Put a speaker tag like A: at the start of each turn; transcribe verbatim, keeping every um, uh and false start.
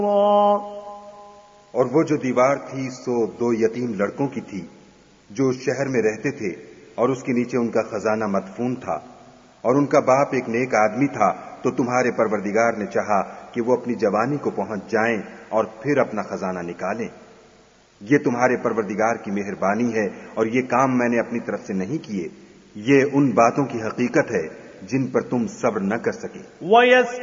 A: और वो जो दीवार थी सो दो यतीम लड़कों की थी जो शहर में रहते थे, और उसके नीचे उनका खजाना मदफून था, और उनका बाप एक नेक आदमी था। तो तुम्हारे परवरदिगार ने चाहा कि वो अपनी जवानी को पहुंच जाएं और फिर अपना खजाना निकालें। ये तुम्हारे परवरदिगार की मेहरबानी है, और ये काम मैंने अपनी तरफ से नहीं किए। ये उन बातों की हकीकत है जिन पर तुम सब्र न कर सके।